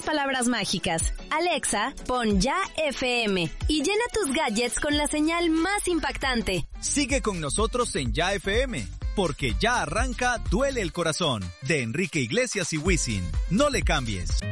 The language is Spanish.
palabras mágicas. Alexa, pon Ya FM y llena tus gadgets con la señal más impactante. Sigue con nosotros en Ya FM, porque ya arranca Duele el Corazón, de Enrique Iglesias y Wisin. No le cambies.